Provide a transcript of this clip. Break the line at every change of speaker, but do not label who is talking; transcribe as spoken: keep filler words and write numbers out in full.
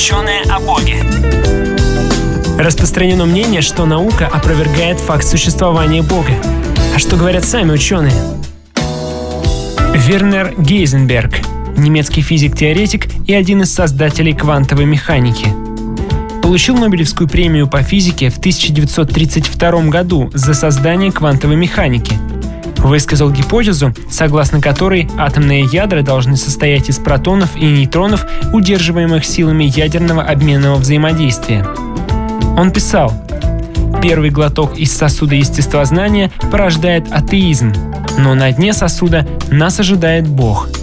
Ученые о Боге.
Распространено мнение, что наука опровергает факт существования Бога. А что говорят сами ученые? Вернер Гейзенберг, немецкий физик-теоретик и один из создателей квантовой механики. Получил Нобелевскую премию по физике в тысяча девятьсот тридцать втором году за создание квантовой механики. Высказал гипотезу, согласно которой атомные ядра должны состоять из протонов и нейтронов, удерживаемых силами ядерного обменного взаимодействия. Он писал: «Первый глоток из сосуда естествознания порождает атеизм, но на дне сосуда нас ожидает Бог».